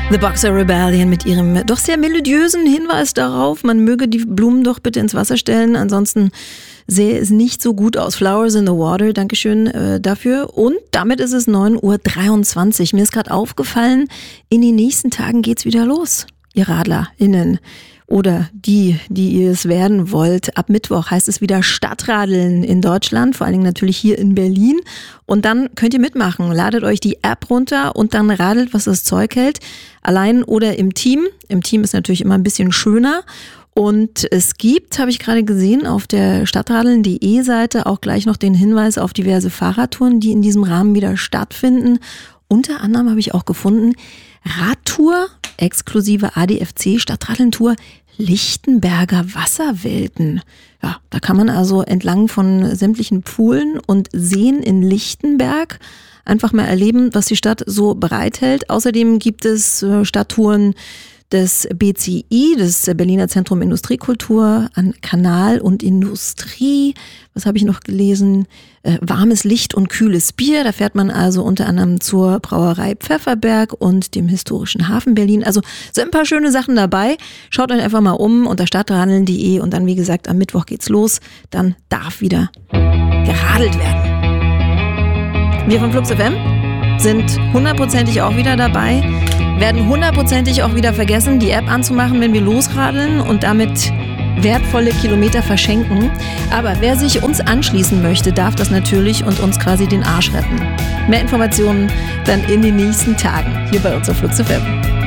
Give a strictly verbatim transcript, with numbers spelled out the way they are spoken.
The Boxer Rebellion mit ihrem doch sehr melodiösen Hinweis darauf, man möge die Blumen doch bitte ins Wasser stellen, ansonsten sähe es nicht so gut aus. Flowers in the Water, Dankeschön äh, dafür. Und damit ist es neun Uhr dreiundzwanzig. Mir ist gerade aufgefallen, in den nächsten Tagen geht's wieder los, ihr RadlerInnen. Oder die, die ihr es werden wollt. Ab Mittwoch heißt es wieder Stadtradeln in Deutschland, vor allen Dingen natürlich hier in Berlin. Und dann könnt ihr mitmachen. Ladet euch die App runter und dann radelt, was das Zeug hält. Allein oder im Team. Im Team ist natürlich immer ein bisschen schöner. Und es gibt, habe ich gerade gesehen, auf der stadtradeln punkt de Seite auch gleich noch den Hinweis auf diverse Fahrradtouren, die in diesem Rahmen wieder stattfinden. Unter anderem habe ich auch gefunden, Radtour, exklusive A D F C Stadtradeln-Tour, Lichtenberger Wasserwelten. Ja, da kann man also entlang von sämtlichen Pfuhlen und Seen in Lichtenberg einfach mal erleben, was die Stadt so bereithält. Außerdem gibt es Stadttouren des B C I, des Berliner Zentrum Industriekultur, an Kanal und Industrie. Was habe ich noch gelesen? Äh, warmes Licht und kühles Bier. Da fährt man also unter anderem zur Brauerei Pfefferberg und dem historischen Hafen Berlin. Also so ein paar schöne Sachen dabei. Schaut euch einfach mal um unter stadtradeln punkt de und dann, wie gesagt, am Mittwoch geht's los. Dann darf wieder geradelt werden. Wir von Flux F M sind hundertprozentig auch wieder dabei. Werden hundertprozentig auch wieder vergessen, die App anzumachen, wenn wir losradeln und damit wertvolle Kilometer verschenken. Aber wer sich uns anschließen möchte, darf das natürlich und uns quasi den Arsch retten. Mehr Informationen dann in den nächsten Tagen hier bei uns auf Flux F M.